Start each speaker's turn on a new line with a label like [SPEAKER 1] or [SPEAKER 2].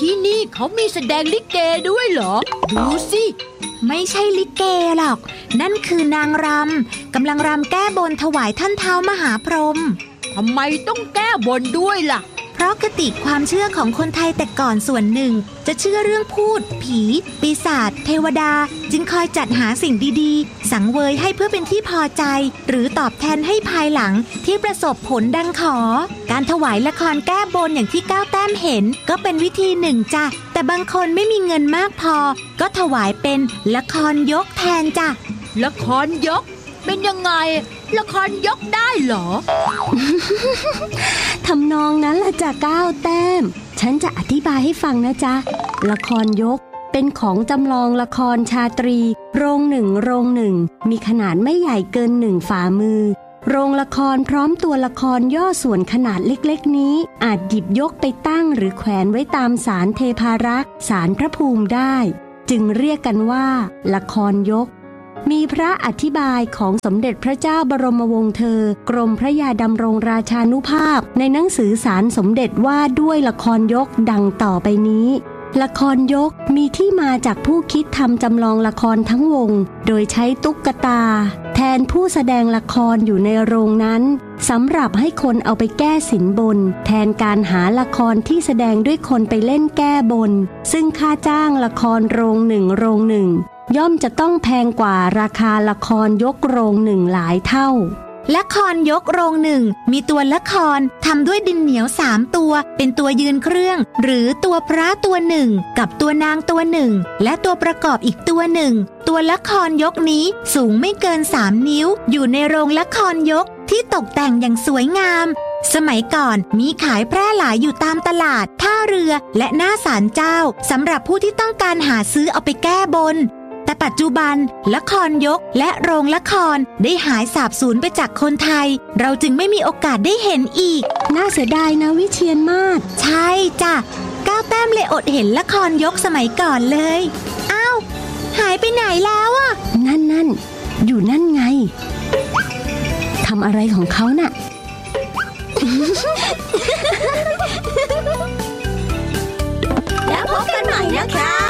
[SPEAKER 1] ที่นี่เขามีแสดงลิเกด้วยเหรอดูสิ
[SPEAKER 2] ไม่ใช่ลิเกหรอกนั่นคือนางรำกำลังรำแก้บนถวายท่านท้าวมหาพรหม
[SPEAKER 1] ทำไมต้องแก้บนด้วยล่ะ
[SPEAKER 2] เพราะคติความเชื่อของคนไทยแต่ก่อนส่วนหนึ่งจะเชื่อเรื่องพูดผีปีศาจเทวดาจึงคอยจัดหาสิ่งดีๆสังเวยให้เพื่อเป็นที่พอใจหรือตอบแทนให้ภายหลังที่ประสบผลดังขอการถวายละครแก้บนอย่างที่ก้าวแต้มเห็นก็เป็นวิธีหนึ่งจ้ะแต่บางคนไม่มีเงินมากพอก็ถวายเป็นละครยกแทนจ้ะ
[SPEAKER 1] ละครยกเป็นยังไงละครยกได้เหรอ
[SPEAKER 3] ทำนองนั้นล่ะจ้ะก้าวแต้มฉันจะอธิบายให้ฟังนะจ๊ะละครยกเป็นของจำลองละครชาตรีโรงหนึ่งมีขนาดไม่ใหญ่เกิน1 ฝ่ามือโรงละครพร้อมตัวละครย่อส่วนขนาดเล็กๆนี้อาจหยิบยกไปตั้งหรือแขวนไว้ตามศาลเทพารักษ์ศาลพระภูมิได้จึงเรียกกันว่าละครยกมีพระอธิบายของสมเด็จพระเจ้าบรมวงศ์เธอกรมพระยาดำรงราชานุภาพในหนังสือสารสมเด็จว่าด้วยละครยกดังต่อไปนี้ละครยกมีที่มาจากผู้คิดทำจำลองละครทั้งวงโดยใช้ตุ๊กตาแทนผู้แสดงละครอยู่ในโรงนั้นสำหรับให้คนเอาไปแก้สินบนแทนการหาละครที่แสดงด้วยคนไปเล่นแก้บนซึ่งค่าจ้างละครโรงหนึ่งย่อมจะต้องแพงกว่าราคาละครยกโรงหนึ่งหลายเท่า
[SPEAKER 2] ละครยกโรงหนึ่งมีตัวละครทำด้วยดินเหนียว3 ตัวเป็นตัวยืนเครื่องหรือตัวพระตัวหนึ่งกับตัวนางตัวหนึ่งและตัวประกอบอีกตัวหนึ่งตัวละครยกนี้สูงไม่เกิน3 นิ้วอยู่ในโรงละครยกที่ตกแต่งอย่างสวยงามสมัยก่อนมีขายแพร่หลายอยู่ตามตลาดท่าเรือและหน้าศาลเจ้าสำหรับผู้ที่ต้องการหาซื้อเอาไปแก้บนแต่ปัจจุบันละครยกและโรงละครได้หายสาบสูญไปจากคนไทยเราจึงไม่มีโอกาสได้เห็นอีก
[SPEAKER 3] น่าเสียดายนะวิเชียรมาศ
[SPEAKER 2] ใช่จ้ะก้าวแต้มเลยอดเห็นละครยกสมัยก่อนเลยอ้าวหายไปไหนแล้วอ่ะ
[SPEAKER 3] นั่นอยู่นั่นไงทำอะไรของเขาน่ะ
[SPEAKER 4] แล้วพบกันใหม่นะคะ